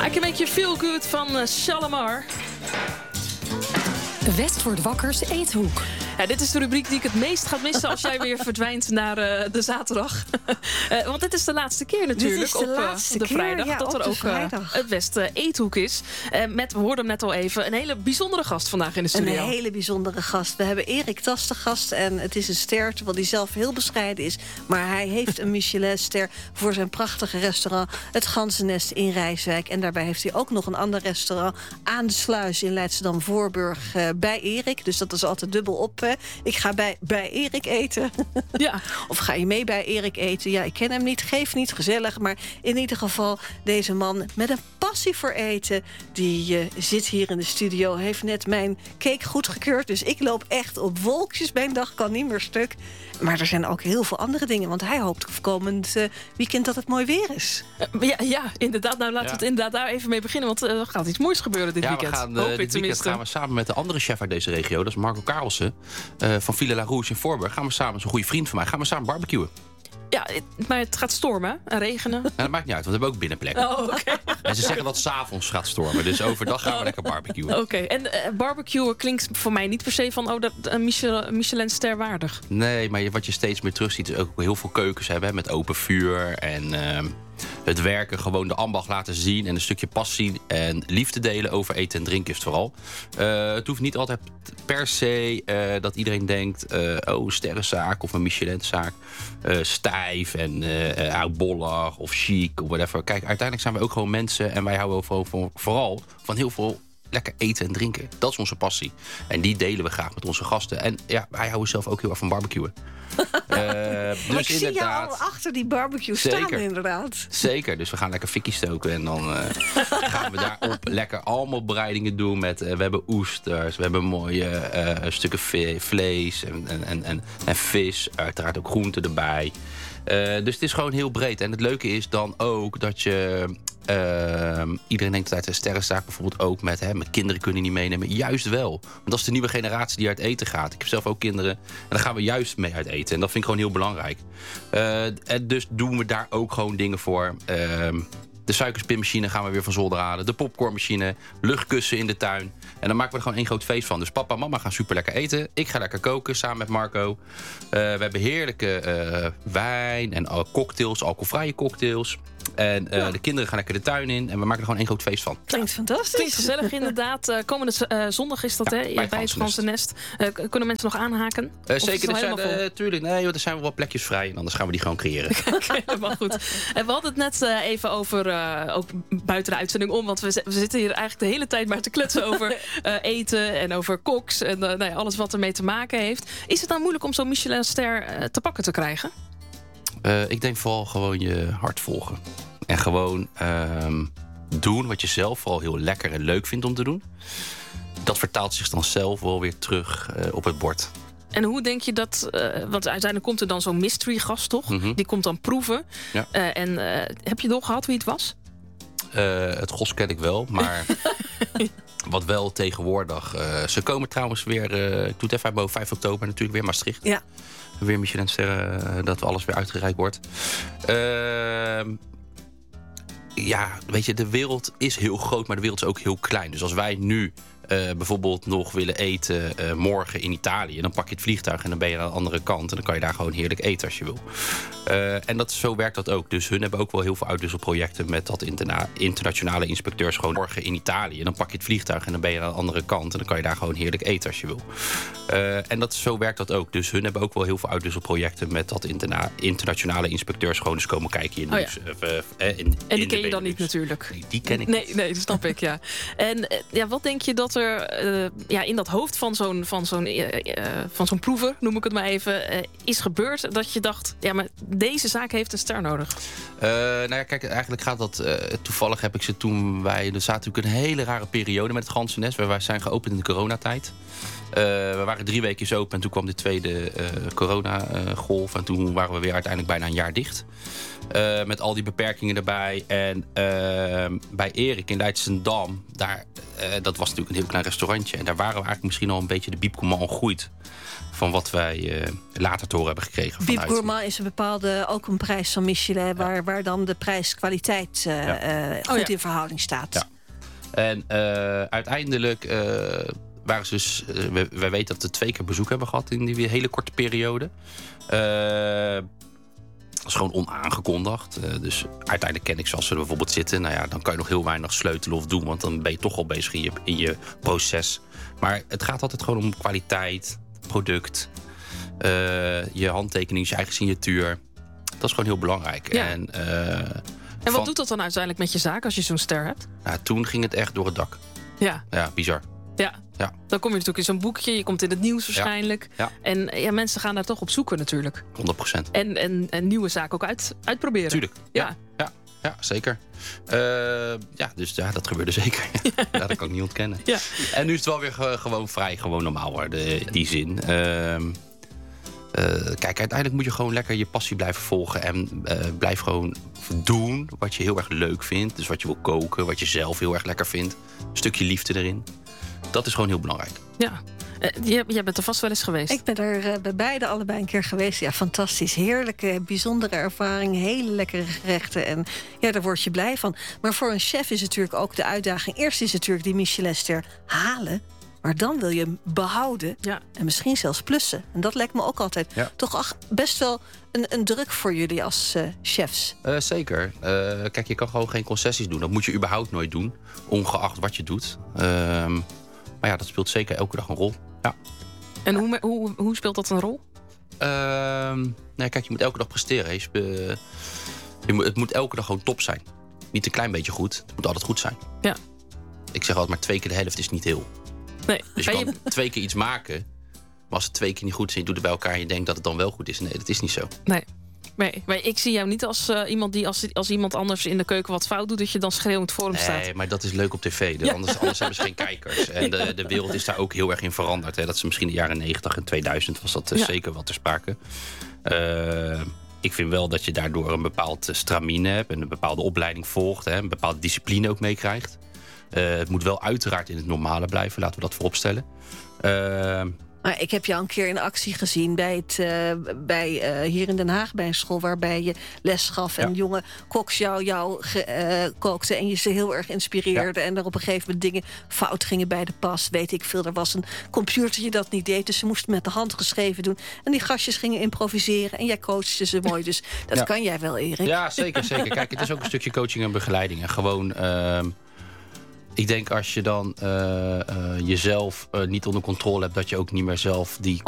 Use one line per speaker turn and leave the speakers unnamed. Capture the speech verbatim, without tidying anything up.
I Can Make You Feel Good van uh, Shalamar.
Westwoord Wakkers Eethoek.
Ja, dit is de rubriek die ik het meest ga missen als jij weer verdwijnt naar uh, de zaterdag. uh, want dit is de laatste keer natuurlijk
de
op uh,
laatste
de
keer,
vrijdag.
ja,
dat er ook uh, het West uh, Eethoek is. Uh, met, we hoorden hem net al even, een hele bijzondere gast vandaag in de studio.
Een hele bijzondere gast. We hebben Erik Tas te gast. En het is een ster, terwijl hij zelf heel bescheiden is. Maar hij heeft een Michelinster voor zijn prachtige restaurant Het Ganzennest in Rijswijk. En daarbij heeft hij ook nog een ander restaurant aan de Sluis in Leidschendam-Voorburg uh, bij Erik. Dus dat is altijd dubbel op. Hè. Ik ga bij, bij Erik eten.
Ja.
Of ga je mee bij Erik eten? Ja, ik ken hem niet, geef niet, gezellig. Maar in ieder geval, deze man met een passie voor eten... die uh, zit hier in de studio, heeft net mijn cake goedgekeurd. Dus ik loop echt op wolkjes. Mijn dag kan niet meer stuk. Maar er zijn ook heel veel andere dingen. Want hij hoopt komend uh, weekend dat het mooi weer is.
Uh, ja, ja, inderdaad. Nou, laten ja. we het inderdaad daar even mee beginnen. Want uh, er gaat iets moois gebeuren dit
ja,
weekend.
We gaan, uh, dit weekend gaan we samen met de andere chef uit deze regio... dat is Marco Karelsen uh, van Villa La Rouge in Voorburg... gaan we samen, zo'n goede vriend van mij, gaan we samen barbecuen.
Ja, maar het gaat stormen en regenen.
Nou, dat maakt niet uit, want we hebben ook binnenplekken.
Oh, okay.
En ze zeggen dat het 's avonds gaat stormen. Dus overdag gaan we lekker barbecuen.
Oké, okay. en uh, barbecuen klinkt voor mij niet per se van... oh, dat een Michelin, Michelin-ster waardig.
Nee, maar wat je steeds meer terugziet... is ook heel veel keukens hebben met open vuur. En uh, het werken, gewoon de ambacht laten zien... en een stukje passie en liefde delen over eten en drinken is het vooral. Uh, het hoeft niet altijd per se uh, dat iedereen denkt... Uh, oh, een sterrenzaak of een Michelin-zaak... Uh, stijf en uh, oudbollig of chic of whatever. Kijk, uiteindelijk zijn we ook gewoon mensen... en wij houden voor, vooral van heel veel lekker eten en drinken. Dat is onze passie. En die delen we graag met onze gasten. En ja, wij houden zelf ook heel erg van barbecuen. uh, dus
ik zie je al achter die barbecue
zeker,
staan inderdaad.
Zeker, dus we gaan lekker fikkie stoken. En dan uh, gaan we daarop lekker allemaal bereidingen doen. Met, uh, we hebben oesters, we hebben mooie uh, stukken vlees en, en, en, en vis. Uiteraard ook groenten erbij. Uh, dus het is gewoon heel breed. En het leuke is dan ook dat je... Uh, iedereen denkt uit de sterrenzaak bijvoorbeeld ook met... Hè, mijn kinderen kunnen niet meenemen. Juist wel. Want dat is de nieuwe generatie die uit eten gaat. Ik heb zelf ook kinderen. En daar gaan we juist mee uit eten. En dat vind ik gewoon heel belangrijk. Uh, en dus doen we daar ook gewoon dingen voor. Uh, de suikerspinmachine gaan we weer van zolder halen. De popcornmachine. Luchtkussen in de tuin. En dan maken we er gewoon één groot feest van. Dus papa en mama gaan super lekker eten. Ik ga lekker koken samen met Marco. Uh, we hebben heerlijke uh, wijn en uh, cocktails. Alcoholvrije cocktails. En uh, ja. de kinderen gaan lekker de tuin in. En we maken er gewoon één groot feest van.
Klinkt fantastisch.
Klinkt gezellig inderdaad. Uh, komende uh, zondag is dat, ja, hè? Bij, bij het Ganzennest. Uh, kunnen mensen nog aanhaken?
Uh, zeker, er zijn, uh, tuurlijk. Nee, joh, er zijn wel wat plekjes vrij. En anders gaan we die gewoon creëren.
Okay, helemaal goed. En we hadden het net uh, even over, uh, ook buiten de uitzending om. Want we, we zitten hier eigenlijk de hele tijd maar te kletsen over uh, eten. En over koks. En uh, nou ja, alles wat ermee te maken heeft. Is het dan moeilijk om zo'n Michelin-ster uh, te pakken te krijgen?
Uh, ik denk vooral gewoon je hart volgen. En gewoon uh, doen wat je zelf vooral heel lekker en leuk vindt om te doen. Dat vertaalt zich dan zelf wel weer terug uh, op het bord.
En hoe denk je dat... Uh, want uiteindelijk komt er dan zo'n mystery gast, toch? Mm-hmm. Die komt dan proeven.
Ja.
Uh, en uh, heb je doorgehad wie het was?
Uh, het gos ken ik wel, maar... Wat wel tegenwoordig... Uh, ze komen trouwens weer... Uh, ik doe het even boven vijf oktober natuurlijk weer Maastricht.
Ja.
Weer Michelinsterren, uh, dat alles weer uitgereikt wordt. Uh, ja, weet je, de wereld is heel groot, maar de wereld is ook heel klein. Dus als wij nu uh, bijvoorbeeld nog willen eten uh, morgen in Italië... dan pak je het vliegtuig en dan ben je aan de andere kant... en dan kan je daar gewoon heerlijk eten als je wil. Uh, en dat, zo werkt dat ook. Dus hun hebben ook wel heel veel uitwisselprojecten... met dat interna- internationale inspecteurs gewoon morgen in Italië... en dan pak je het vliegtuig en dan ben je aan de andere kant... en dan kan je daar gewoon heerlijk eten als je wil. Uh, en dat, zo werkt dat ook. Dus hun hebben ook wel heel veel uitwisselprojecten... met dat interna- internationale inspecteurs gewoon eens komen kijken in
oh,
nieuws.
Ja.
Uh, uh, in,
en die
in
ken je dan niet natuurlijk?
Nee, die ken ik
nee,
niet.
Nee, dat snap ik, ja. En uh, ja, wat denk je dat er uh, ja, in dat hoofd van zo'n, van, zo'n, uh, uh, van zo'n proever... noem ik het maar even, uh, is gebeurd... dat je dacht, ja, maar deze zaak heeft een ster nodig?
Uh, nou ja, kijk, eigenlijk gaat dat... Uh, toevallig heb ik ze toen... wij er zaten natuurlijk een hele rare periode met het Ganzennest. Wij zijn geopend in de coronatijd. Uh, we waren drie weken open en toen kwam de tweede uh, coronagolf. En toen waren we weer uiteindelijk bijna een jaar dicht. Uh, met al die beperkingen erbij. En uh, bij Erik in Leidschendam, daar, uh, dat was natuurlijk een klein restaurantje. En daar waren we eigenlijk misschien al een beetje de Biep Gourmand ontgroeid. Van wat wij uh, later te horen hebben gekregen.
Biep Gourmand is een bepaalde, ook een prijs van Michelin... Ja. Waar, waar dan de prijs-kwaliteit uh, ja. uh, goed oh, ja. in verhouding staat.
Ja. En uh, uiteindelijk uh, waren ze dus... Uh, we, wij weten dat we twee keer bezoek hebben gehad in die hele korte periode. Uh, dat is gewoon onaangekondigd. Uh, dus uiteindelijk ken ik zoals ze er bijvoorbeeld zitten. Nou ja, dan kan je nog heel weinig sleutelen of doen. Want dan ben je toch al bezig in je, in je proces. Maar het gaat altijd gewoon om kwaliteit, product, uh, je handtekening, je eigen signatuur. Dat is gewoon heel belangrijk.
Ja.
En, uh,
en wat
van,
doet dat dan uiteindelijk met je zaak als je zo'n ster hebt?
Nou, toen ging het echt door het dak.
Ja.
Ja, bizar.
Ja.
Ja.
Dan kom je natuurlijk in zo'n boekje, je komt in het nieuws waarschijnlijk.
Ja. Ja.
En ja, mensen gaan daar toch op zoeken natuurlijk.
honderd procent.
En, en, en nieuwe zaken ook uit, uitproberen.
Tuurlijk. Ja, ja, ja zeker. Uh, ja, dus ja, dat gebeurde zeker. Ja. Ja, dat kan ik niet ontkennen. Ja. En nu is het wel weer ge- gewoon vrij, gewoon normaal worden, die zin. Uh, uh, kijk, uiteindelijk moet je gewoon lekker je passie blijven volgen. En uh, blijf gewoon doen wat je heel erg leuk vindt. Dus wat je wil koken, wat je zelf heel erg lekker vindt. Een stukje liefde erin. Dat is gewoon heel belangrijk.
Ja. Uh, jij, jij bent er vast wel eens geweest.
Ik ben er uh, bij beide allebei een keer geweest. Ja, fantastisch. Heerlijke, bijzondere ervaring. Hele lekkere gerechten. En ja, daar word je blij van. Maar voor een chef is het natuurlijk ook de uitdaging. Eerst is het natuurlijk die Michelinster halen. Maar dan wil je hem behouden. Ja. En misschien zelfs plussen. En dat lijkt me ook altijd ja. toch ach, best wel een, een druk voor jullie als uh, chefs.
Uh, zeker. Uh, kijk, je kan gewoon geen concessies doen. Dat moet je überhaupt nooit doen. Ongeacht wat je doet. Uh, maar ja, dat speelt zeker elke dag een rol. Ja.
En hoe, hoe, hoe speelt dat een rol?
Uh, nee, kijk, je moet elke dag presteren. Je spe- je moet, het moet elke dag gewoon top zijn. Niet een klein beetje goed. Het moet altijd goed zijn.
Ja.
Ik zeg altijd, maar twee keer de helft is niet heel.
Nee.
Dus je kan je... twee keer iets maken. Maar als het twee keer niet goed is en je doet het bij elkaar... en je denkt dat het dan wel goed is. Nee, dat is niet zo.
Nee. Nee, maar ik zie jou niet als uh, iemand die als, als iemand anders in de keuken wat fout doet... dat je dan schreeuwend voor hem
nee,
staat.
Nee, maar dat is leuk op tv. Ja. Anders, anders hebben ze geen kijkers. En de, de wereld is daar ook heel erg in veranderd. Hè. Dat is misschien in de jaren negentig en tweeduizend was dat uh, ja. zeker wel ter sprake. Uh, ik vind wel dat je daardoor een bepaald stramine hebt... en een bepaalde opleiding volgt. Hè, een bepaalde discipline ook meekrijgt. Uh, het moet wel uiteraard in het normale blijven. Laten we dat vooropstellen. Uh,
Maar ik heb jou een keer in actie gezien bij het, uh, bij, uh, hier in Den Haag bij een school... waarbij je les gaf en ja. jonge koks jou, jou ge, uh, kookte... en je ze heel erg inspireerde. Ja. En er op een gegeven moment dingen fout gingen bij de pas. Weet ik veel, er was een computertje dat niet deed... dus ze moesten met de hand geschreven doen. En die gastjes gingen improviseren en jij coachte ze mooi. Dus dat ja. kan jij wel, Erik.
Ja, zeker, zeker. Kijk, het is ook een stukje coaching en begeleiding. En gewoon... Uh, Ik denk als je dan uh, uh, jezelf uh, niet onder controle hebt... dat je ook niet meer zelf die